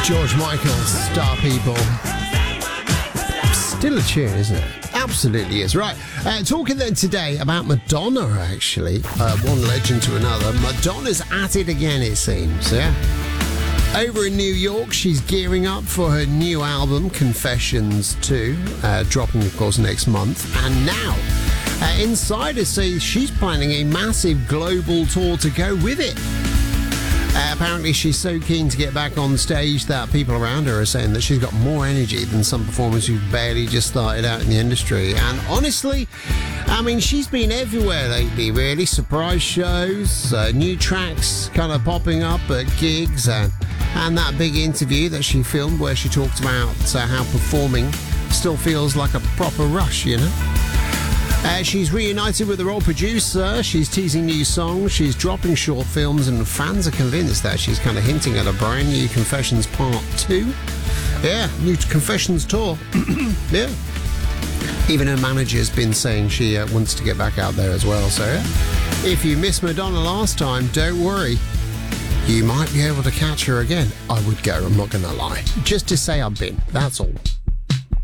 George Michael's Star People. Still a tune, isn't it? Absolutely is. Right, talking then today about Madonna, actually. One legend to another. Madonna's at it again, it seems, yeah? Over in New York, she's gearing up for her new album, Confessions 2, dropping, of course, next month. And now, insiders say she's planning a massive global tour to go with it. Apparently she's so keen to get back on stage that people around her are saying that she's got more energy than some performers who've barely just started out in the industry. And honestly, I mean, she's been everywhere lately, really. Surprise shows, new tracks kind of popping up at gigs, and that big interview that she filmed where she talked about how performing still feels like a proper rush, you know? She's reunited with her old producer. She's teasing new songs. She's dropping short films, and fans are convinced that she's kind of hinting at a brand new Confessions Part 2. Yeah, new Confessions tour. Yeah. Even her manager's been saying she wants to get back out there as well. So, yeah. If you missed Madonna last time, don't worry. You might be able to catch her again. I would go, I'm not going to lie. Just to say I've been. That's all.